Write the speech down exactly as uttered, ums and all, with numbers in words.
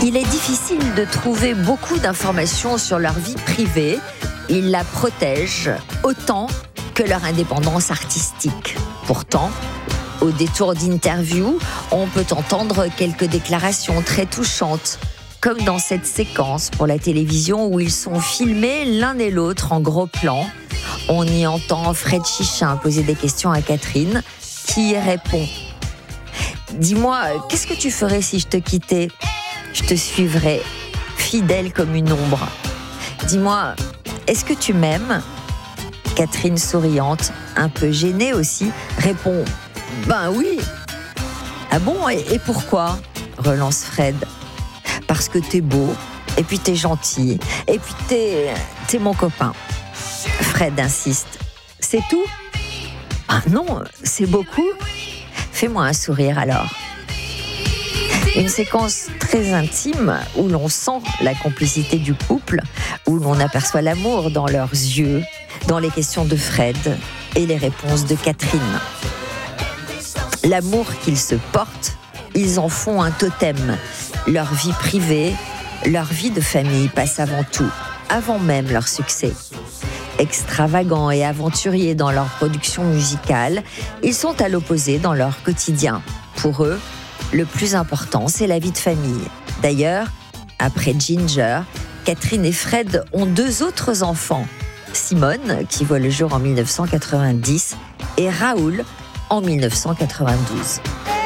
Il est difficile de trouver beaucoup d'informations sur leur vie privée. Ils la protègent autant que leur indépendance artistique. Pourtant, au détour d'interviews, on peut entendre quelques déclarations très touchantes, comme dans cette séquence pour la télévision où ils sont filmés l'un et l'autre en gros plan. On y entend Fred Chichin poser des questions à Catherine, qui y répond. « Dis-moi, qu'est-ce que tu ferais si je te quittais ? Je te suivrais, fidèle comme une ombre. Dis-moi, est-ce que tu m'aimes ? » Catherine, souriante, un peu gênée aussi, répond « Ben oui !»« Ah bon, et, et pourquoi ?» relance Fred. « Parce que t'es beau, et puis t'es gentil, et puis t'es, t'es mon copain. » Fred insiste. « C'est tout ? » ?»« Ah non, c'est beaucoup. Fais-moi un sourire alors. » Une séquence très intime où l'on sent la complicité du couple, où l'on aperçoit l'amour dans leurs yeux, dans les questions de Fred et les réponses de Catherine. L'amour qu'ils se portent, ils en font un totem. Leur vie privée, leur vie de famille passe avant tout, avant même leur succès. Extravagants et aventuriers dans leur production musicale, ils sont à l'opposé dans leur quotidien. Pour eux, le plus important, c'est la vie de famille. D'ailleurs, après Ginger, Catherine et Fred ont deux autres enfants. Simone, qui voit le jour en mille neuf cent quatre-vingt-dix, et Raoul, en mille neuf cent quatre-vingt-douze.